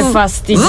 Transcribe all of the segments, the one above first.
Che fastidio.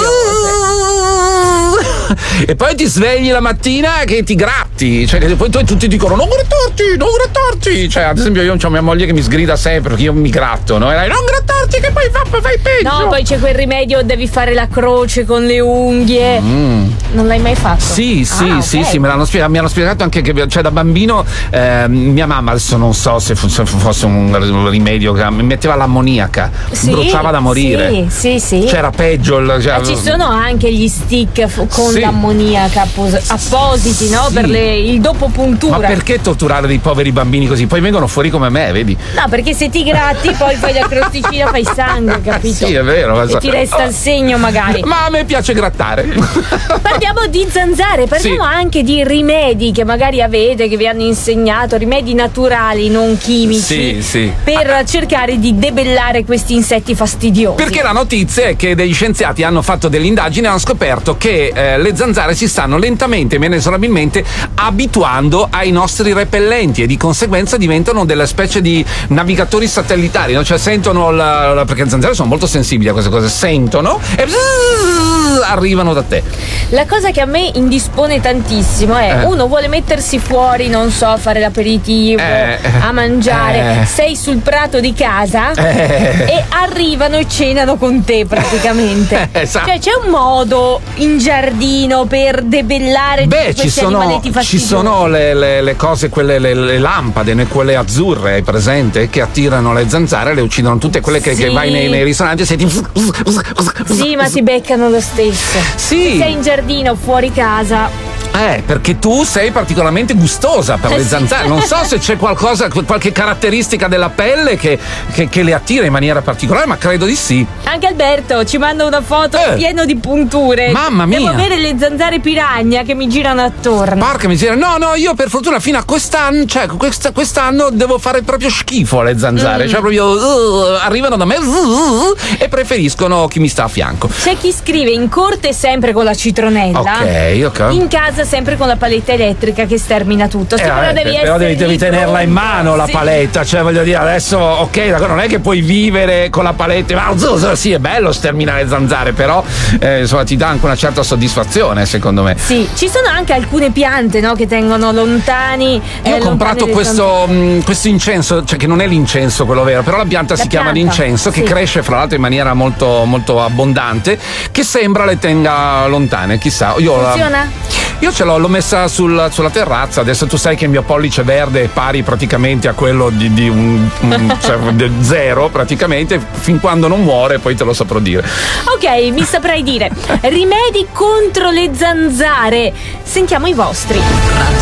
E poi ti svegli la mattina che ti gratti, cioè che poi tutti dicono non grattarti, cioè ad esempio io ho mia moglie che mi sgrida sempre perché io mi gratto, no? E lei non grattarti che poi fai peggio. No, poi c'è quel rimedio, devi fare la croce con le unghie. Non l'hai mai fatto? Sì, okay. mi hanno spiegato anche che, cioè, da bambino mia mamma, adesso non so se fosse un rimedio che mi metteva l'ammoniaca, bruciava da morire. Sì. C'era peggio. Ci sono anche gli stick con l'ammoniaca appositi, no? Per il dopo puntura. Ma perché torturare dei poveri bambini così? Poi vengono fuori come me, vedi? No, perché se ti gratti poi fai la crosticina, fai sangue, capito? Sì, è vero. E ti resta il segno magari. Ma a me piace grattare. Parliamo di zanzare, parliamo anche di rimedi che magari avete, che vi hanno insegnato, rimedi naturali, non chimici, per cercare di debellare questi insetti fastidiosi. Perché la notizia è che degli scienziati hanno fatto delle indagini e hanno scoperto che le zanzare si stanno lentamente ma inesorabilmente abituando ai nostri repellenti e di conseguenza diventano delle specie di navigatori satellitari, no? Cioè sentono perché le zanzare sono molto sensibili a queste cose, sentono e arrivano da te. La cosa che a me indispone tantissimo è uno vuole mettersi fuori, non so, a fare l'aperitivo, a mangiare, sei sul prato di casa e arrivano e cenano con te praticamente. Esatto. Cioè c'è un modo in giardino per debellare questi animaletti fastidiosi? Ci sono le cose, quelle le lampade, quelle azzurre, hai presente? Che attirano le zanzare, le uccidono tutte, quelle che vai nei ristoranti e senti. Sì, ma ti beccano lo stesso. Sì. Se sei in giardino fuori casa. Perché tu sei particolarmente gustosa per le zanzare. Non so se c'è qualche caratteristica della pelle che le attira in maniera particolare, ma credo di sì. Anche Alberto ci manda una foto pieno di punture. Mamma mia. Devo avere le zanzare piragna che mi girano attorno. Porca miseria. No, io per fortuna fino a quest'anno, cioè quest'anno devo fare proprio schifo alle zanzare. Cioè proprio arrivano da me e preferiscono chi mi sta a fianco. C'è chi scrive in corte sempre con la citronella. Ok. In casa sempre con la paletta elettrica che stermina tutto. Però devi tenerla in mano la paletta, cioè voglio dire adesso non è che puoi vivere con la paletta, ma sì, è bello sterminare zanzare, però insomma ti dà anche una certa soddisfazione, secondo me. Sì, ci sono anche alcune piante, no, che tengono lontani. Io ho comprato questo incenso, cioè che non è l'incenso quello vero, però la pianta si chiama l'incenso, che cresce fra l'altro in maniera molto molto abbondante, che sembra le tenga lontane, chissà. Funziona? Io l'ho messa sulla terrazza. Adesso tu sai che il mio pollice verde è pari praticamente a quello di cioè, zero praticamente, fin quando non muore, poi te lo saprò dire. Ok, mi saprai dire rimedi contro le zanzare. Sentiamo i vostri.